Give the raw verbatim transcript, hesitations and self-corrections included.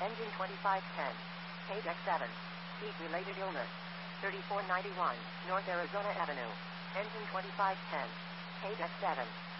Engine twenty-five ten. Page X seven. Heat-related illness. thirty-four ninety-one, North Arizona Avenue. Engine twenty-five ten. Page X seven.